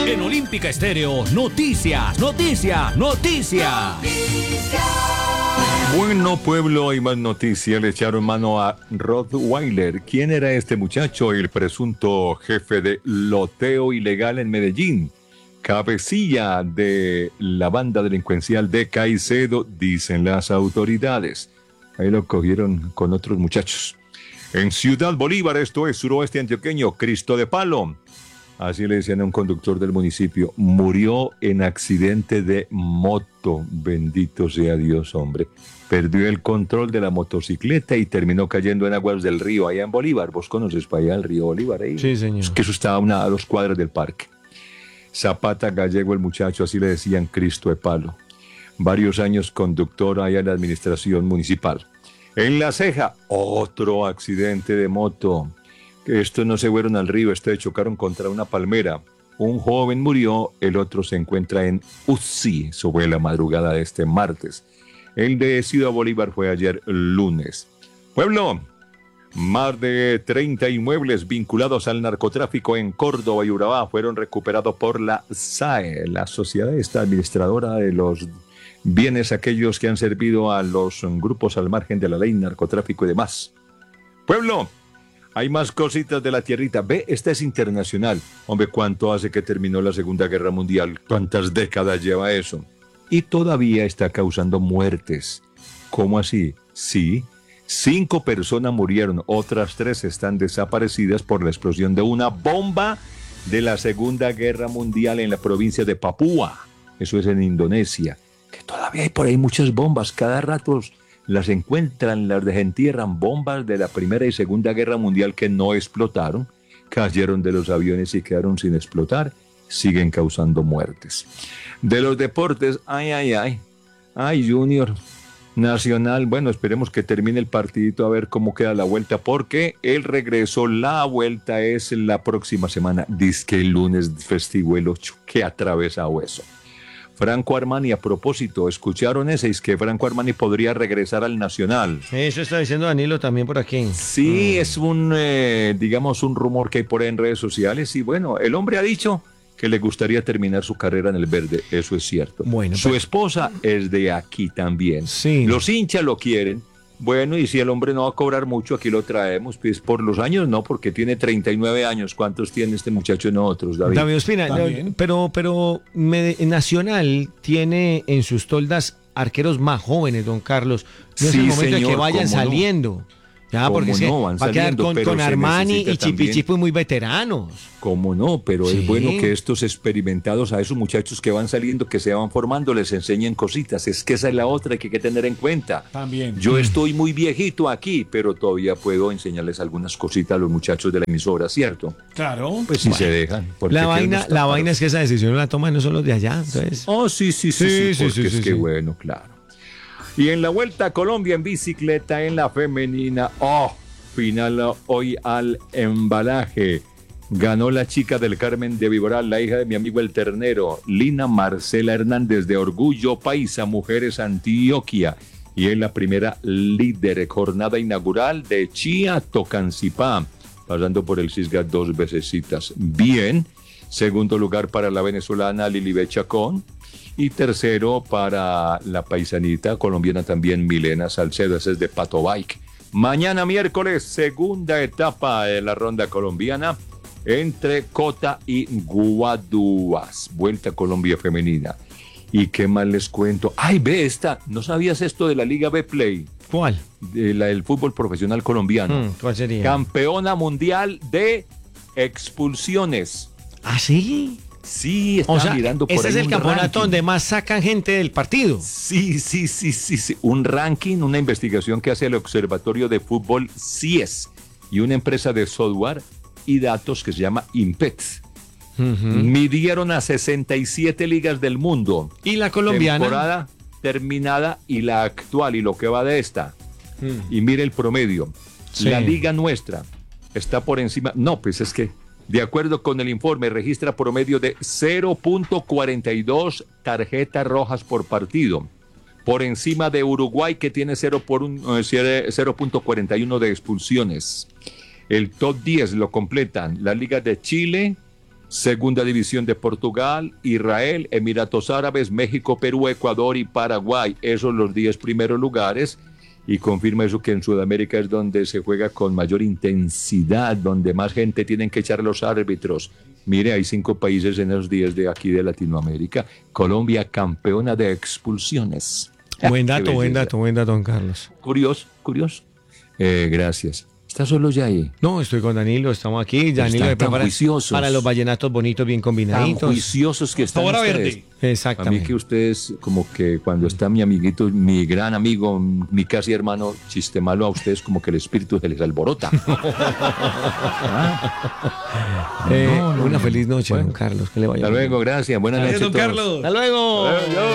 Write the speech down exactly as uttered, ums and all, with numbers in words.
En Olímpica Estéreo, noticias, noticias, noticias. Bueno, pueblo, hay más noticias. Le echaron mano a Rottweiler. ¿Quién era este muchacho? El presunto jefe de loteo ilegal en Medellín. Cabecilla de la banda delincuencial de Caicedo, dicen las autoridades. Ahí lo cogieron con otros muchachos. En Ciudad Bolívar, esto es suroeste antioqueño, Cristo de Palo. Así le decían a un conductor del municipio. Murió en accidente de moto. Bendito sea Dios, hombre. Perdió el control de la motocicleta y terminó cayendo en aguas del río, allá en Bolívar. ¿Vos conoces para allá el río Bolívar? Ahí? Sí, señor. Es que eso estaba a, una, a dos cuadras del parque. Zapata Gallego, el muchacho, así le decían, Cristo de Palo. Varios años conductor allá en la administración municipal. En La Ceja, otro accidente de moto. Estos no se fueron al río, estos chocaron contra una palmera. Un joven murió, el otro se encuentra en U C I. Eso fue la madrugada de este martes. El de Ciudad Bolívar fue ayer lunes. Pueblo, más de treinta inmuebles vinculados al narcotráfico en Córdoba y Urabá fueron recuperados por la S A E, la sociedad esta administradora de los bienes aquellos que han servido a los grupos al margen de la ley, narcotráfico y demás. Pueblo, hay más cositas de la tierrita. Ve, esta es internacional. Hombre, ¿cuánto hace que terminó la Segunda Guerra Mundial? ¿Cuántas décadas lleva eso? Y todavía está causando muertes. ¿Cómo así? Sí. Cinco personas murieron, otras tres están desaparecidas por la explosión de una bomba de la Segunda Guerra Mundial en la provincia de Papúa. Eso es en Indonesia. Que todavía hay por ahí muchas bombas. Cada rato las encuentran, las desentierran. Bombas de la Primera y Segunda Guerra Mundial que no explotaron, cayeron de los aviones y quedaron sin explotar. Siguen causando muertes. De los deportes, ay, ay, ay. Ay, Junior. Nacional, bueno, esperemos que termine el partidito a ver cómo queda la vuelta, porque el regreso, la vuelta es la próxima semana. Dice que el lunes festivo el ocho, que atravesado eso. Franco Armani, a propósito, ¿escucharon ese? Es que Franco Armani podría regresar al Nacional. Eso está diciendo Danilo también por aquí. Sí, mm. es un, eh, digamos, un rumor que hay por ahí en redes sociales, y bueno, el hombre ha dicho que le gustaría terminar su carrera en el verde, eso es cierto. Bueno, su pues, esposa es de aquí también. Sí. Los hinchas lo quieren. Bueno, y si el hombre no va a cobrar mucho, aquí lo traemos. Pues por los años no, porque tiene treinta y nueve años. ¿Cuántos tiene este muchacho en otros, David? David Ospina, no, pero, pero Mede- Nacional tiene en sus toldas arqueros más jóvenes, don Carlos. No es Sí, el momento señor, de que vayan cómo no. saliendo. Ya, ¿Cómo porque es que no? Van va a quedar saliendo, con, pero con se Armani necesita y también- Chipichipo muy veteranos. ¿Cómo no? Pero Sí. es bueno que estos experimentados, a esos muchachos que van saliendo, que se van formando, les enseñen cositas. Es que esa es la otra que hay que tener en cuenta. También. Yo estoy muy viejito aquí, pero todavía puedo enseñarles algunas cositas a los muchachos de la emisora, ¿cierto? Claro. Pues si Bueno. se dejan. porque La qué vaina, unos la tapados. vaina es que esa decisión la toman no son los de allá. Entonces, Oh, sí, sí, sí, sí, Sí, sí, porque sí, es sí, que sí. bueno, claro. Y en la Vuelta a Colombia en bicicleta, en la femenina, oh, final hoy al embalaje. Ganó la chica del Carmen de Viboral, la hija de mi amigo el Ternero, Lina Marcela Hernández, de Orgullo Paisa, Mujeres Antioquia. Y es la primera líder, jornada inaugural de Chía Tocancipá, pasando por el Cisga dos vecesitas. Bien. Segundo lugar para la venezolana Lilibet Chacón. Y tercero para la paisanita colombiana también, Milena Salcedo, ese es de Pato Bike. Mañana miércoles, segunda etapa de la ronda colombiana entre Cota y Guaduas. Vuelta a Colombia femenina. ¿Y qué más les cuento? ¡Ay, ve esta! ¿No sabías esto de la Liga B Play? ¿cuál? De la del fútbol profesional colombiano. Mm, ¿Cuál sería? Campeona mundial de expulsiones. ¿Ah, sí? Sí, estaba O sea, mirando por ese ahí es el un campeonato ranking. donde más sacan gente del partido. Sí, sí, sí, sí, sí. Un ranking, una investigación que hace el Observatorio de Fútbol C I E S y una empresa de software y datos que se llama Impex. Uh-huh. Midieron a sesenta y siete ligas del mundo. Y la colombiana. Temporada terminada y la actual y lo que va de esta. Mm. Y mire el promedio. Sí. La liga nuestra está por encima. No, pues es que, de acuerdo con el informe, registra promedio de cero punto cuarenta y dos tarjetas rojas por partido. Por encima de Uruguay, que tiene cero punto cuarenta y uno de expulsiones. El top diez lo completan la Liga de Chile, Segunda división de Portugal, Israel, Emiratos Árabes, México, Perú, Ecuador y Paraguay. Esos los diez primeros lugares. Y confirma eso que en Sudamérica es donde se juega con mayor intensidad, donde más gente tienen que echar los árbitros. Mire, hay cinco países en los diez de aquí de Latinoamérica. Colombia, campeona de expulsiones. Buen Qué dato, buen belleza. dato, buen dato, don Carlos. Curioso, curioso. Eh, gracias. ¿Estás solo ya ahí? No, estoy con Danilo, estamos aquí. Danilo Están me tan prepara juiciosos. para los vallenatos bonitos, bien Tan combinaditos. juiciosos que están Hora ustedes. verde. A mí Exactamente. que ustedes, como que cuando está mi amiguito, mi gran amigo, mi casi hermano, chiste malo, a ustedes como que el espíritu se les alborota. ¿Ah? Eh, No, no, una no. feliz noche, Bueno. don Carlos. Que le vaya Hasta bien. luego, gracias. Buenas Gracias, noches don a todos. Carlos. Hasta luego. Adiós.